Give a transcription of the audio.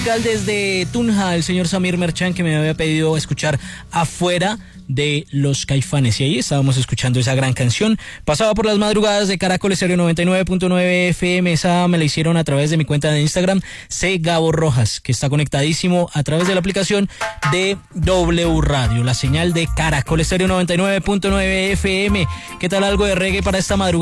musical desde Tunja, el señor Samir Merchan, que me había pedido escuchar Afuera de los Caifanes, y ahí estábamos escuchando esa gran canción. Pasaba por las madrugadas de Caracol Estéreo 99.9 FM. Esa me la hicieron a través de mi cuenta de Instagram, C. Gabo Rojas, que está conectadísimo a través de la aplicación de W Radio, la señal de Caracol Estéreo 99.9 FM. ¿Qué tal algo de reggae para esta madrugada?